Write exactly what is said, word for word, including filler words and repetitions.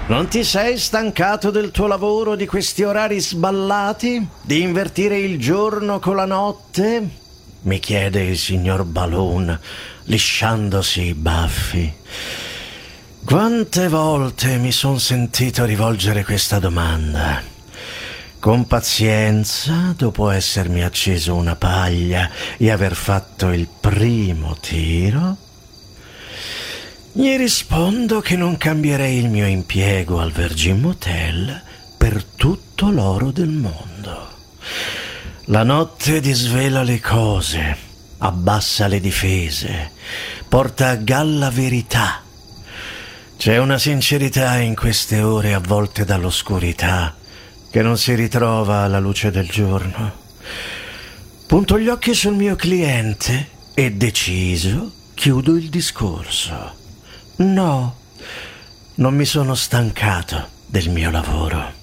Non ti sei stancato del tuo lavoro, di questi orari sballati? Di invertire il giorno con la notte? Mi chiede il signor Balloon, lisciandosi i baffi. Quante volte mi son sentito rivolgere questa domanda. Con pazienza, dopo essermi acceso una paglia e aver fatto il primo tiro, gli rispondo che non cambierei il mio impiego al Virgin Motel per tutto l'oro del mondo. La notte disvela le cose, abbassa le difese, porta a galla verità. C'è una sincerità in queste ore avvolte dall'oscurità che non si ritrova alla luce del giorno. Punto gli occhi sul mio cliente e, deciso, chiudo il discorso. No, non mi sono stancato del mio lavoro.